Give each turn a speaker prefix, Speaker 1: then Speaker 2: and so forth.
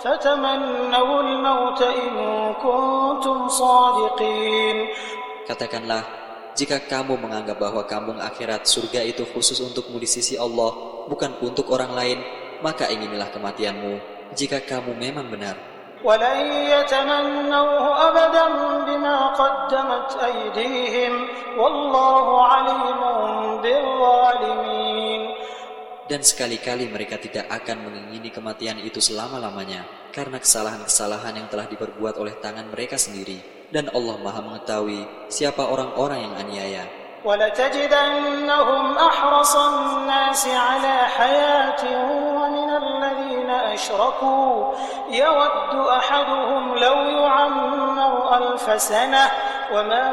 Speaker 1: فتمنوا الموت إن كنتم صادقين.
Speaker 2: Katakanlah, jika kamu menganggap bahwa kampung akhirat surga itu khusus untukmu di sisi Allah, bukan untuk orang lain, maka inginilah kematianmu, jika kamu memang benar.
Speaker 1: وَلَنْ يَتَمَنَّوْهُ أَبَدًا بِمَا قَدَّمَتْ أَيْدِيهِمْ وَاللَّهُ عَلِيمٌ بِالظَّالِمِينَ.
Speaker 2: Dan sekali-kali mereka tidak akan mengingini kematian itu selama-lamanya, karena kesalahan-kesalahan yang telah diperbuat oleh tangan mereka sendiri. Dan Allah Maha mengetahui siapa orang-orang yang aniaya.
Speaker 1: وَلَتَجِدَنَّهُمْ أَحْرَصَ النَّاسِ عَلَى حَيَاةٍ وَمِنَ الَّذِينَ أَشْرَكُوا يَوَدُّ أَحَدُهُمْ لَوْ يُعَمَّرُ 1000 سَنَةً وَمَا